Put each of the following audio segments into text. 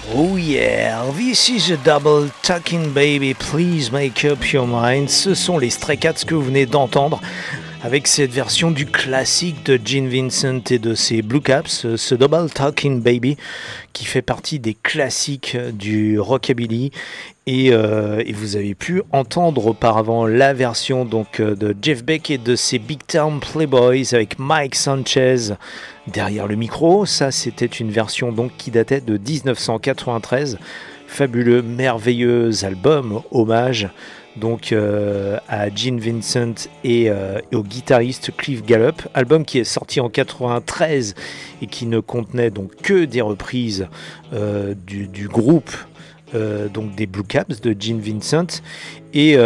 Oh yeah, this is a double talking baby, please make up your mind. Ce sont les Stray Cats que vous venez d'entendre avec cette version du classique de Gene Vincent et de ses Blue Caps, ce double talking baby qui fait partie des classiques du rockabilly. Et vous avez pu entendre auparavant la version donc de Jeff Beck et de ses Big Town Playboys avec Mike Sanchez derrière le micro. Ça, c'était une version donc qui datait de 1993. Fabuleux, merveilleux album, hommage donc à Gene Vincent et au guitariste Cliff Gallup. Album qui est sorti en 93 et qui ne contenait donc que des reprises du groupe. Donc des Blue Caps de Gene Vincent et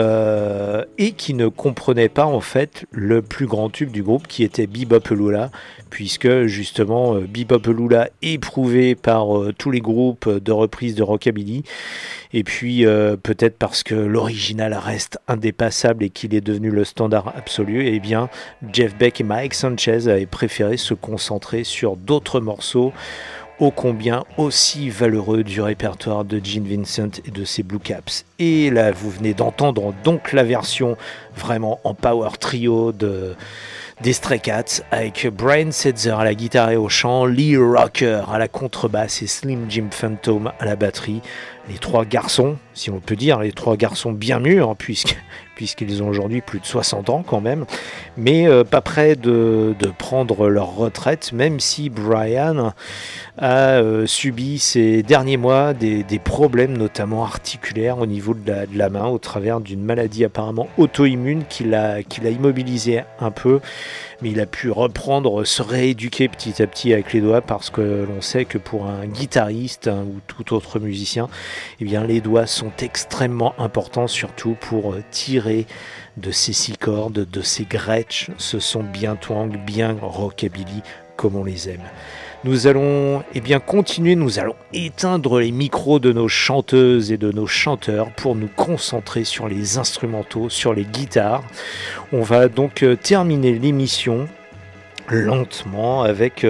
qui ne comprenait pas en fait le plus grand tube du groupe qui était Bebop Lula, puisque justement Bebop Lula éprouvé par tous les groupes de reprises de rockabilly, et puis peut-être parce que l'original reste indépassable et qu'il est devenu le standard absolu, et bien Jeff Beck et Mike Sanchez avaient préféré se concentrer sur d'autres morceaux ô combien aussi valeureux du répertoire de Gene Vincent et de ses Blue Caps. Et là, vous venez d'entendre donc la version vraiment en power trio des Stray Cats, avec Brian Setzer à la guitare et au chant, Lee Rocker à la contrebasse et Slim Jim Phantom à la batterie. Les trois garçons, si on peut dire, les trois garçons bien mûrs, puisqu'ils ont aujourd'hui plus de 60 ans quand même, mais pas près de prendre leur retraite, même si Brian a subi ces derniers mois des problèmes, notamment articulaires au niveau de la main, au travers d'une maladie apparemment auto-immune qui l'a immobilisé un peu, mais il a pu reprendre, se rééduquer petit à petit avec les doigts, parce que l'on sait que pour un guitariste ou tout autre musicien, eh bien, les doigts sont extrêmement importants, surtout pour tirer de ces six cordes, de ces gretsch. Ce sont bien twang, bien rockabilly, comme on les aime. Nous allons continuer, nous allons éteindre les micros de nos chanteuses et de nos chanteurs pour nous concentrer sur les instrumentaux, sur les guitares. On va donc terminer l'émission lentement avec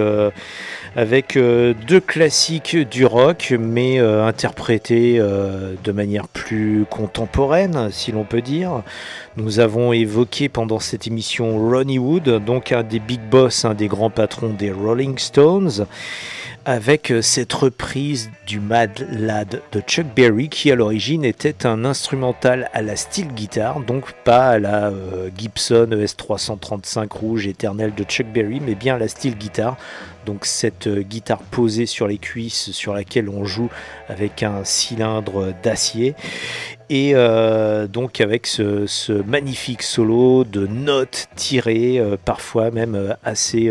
deux classiques du rock, mais interprétés de manière plus contemporaine, si l'on peut dire. Nous avons évoqué pendant cette émission Ronnie Wood, donc un des big boss, un des grands patrons des Rolling Stones, avec cette reprise du Mad Lad de Chuck Berry, qui à l'origine était un instrumental à la steel guitar, donc pas à la Gibson ES335 rouge éternelle de Chuck Berry, mais bien à la steel guitar, donc cette guitare posée sur les cuisses sur laquelle on joue avec un cylindre d'acier, et donc avec ce magnifique solo de notes tirées, parfois même assez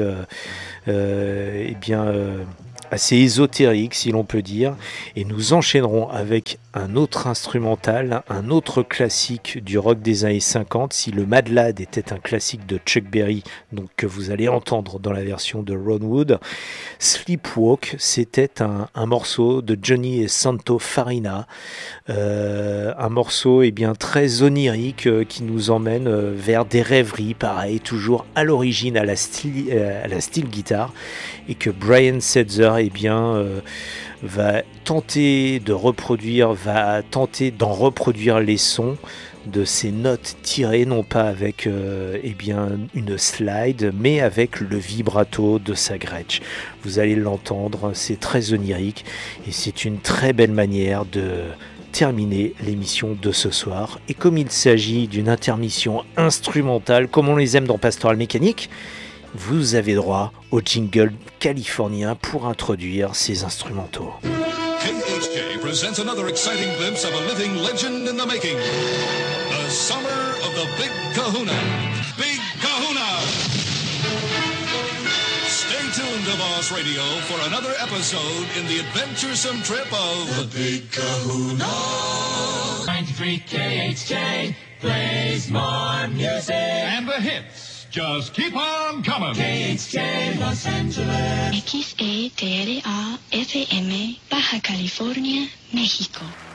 assez ésotérique, si l'on peut dire. Et nous enchaînerons avec un autre instrumental, un autre classique du rock des années 50. Si le Mad Lad était un classique de Chuck Berry, donc que vous allez entendre dans la version de Ron Wood, Sleepwalk, c'était un morceau de Johnny et Santo Farina, un morceau très onirique qui nous emmène vers des rêveries, pareil, toujours à l'origine à la steel guitar, et que Brian Setzer va tenter d'en reproduire les sons de ces notes tirées, non pas avec une slide, mais avec le vibrato de sa gretsch. Vous allez l'entendre, c'est très onirique et c'est une très belle manière de terminer l'émission de ce soir. Et comme il s'agit d'une intermission instrumentale, comme on les aime dans Pastoral Mécanique, vous avez droit au jingle californien pour introduire ces instrumentaux. KHJ presents another exciting glimpse of a living legend in the making. The summer of the Big Kahuna. Big Kahuna! Stay tuned to Boss Radio for another episode in the adventuresome trip of the Big Kahuna. 93 KHJ plays more music. And the hits just keep on coming. KHJ Los Angeles. XETRA FM, Baja California, México.